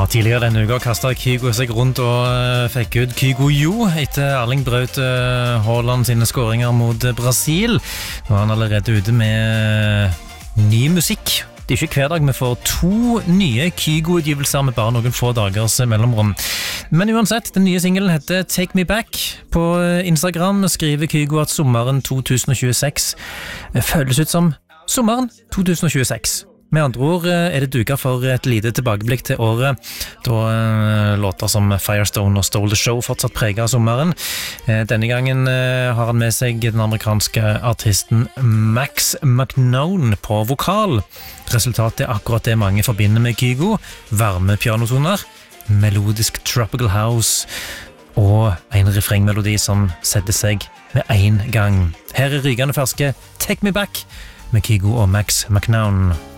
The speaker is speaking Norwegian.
Tidligere denne uka kastet Kygo seg rundt og fikk ut Kygo Jo etter Erling Braut Haaland sine skåringer mot Brasil. Nå er han allerede ute med ny musikk. Det er ikke hver dag vi får 2 nye Kygo-utgivelser med bare noen få dagers mellomrom. Men uansett, den nye singelen heter Take Me Back. På Instagram skriver Kygo at sommeren 2026 føles ut som sommeren 2026. Med andre ord er det duket for et lite tilbakeblikk til året, da låter som Firestone og Stole the Show fortsatt preget av sommeren. Denne gangen har han med seg den amerikanske artisten Max McNown på vokal. Resultatet er akkurat det mange forbinder med Kygo: varme pianotoner, melodisk tropical house og en refrengmelodi som setter seg med en gang. Her er rykende ferske Take Me Back med Kygo og Max McNown.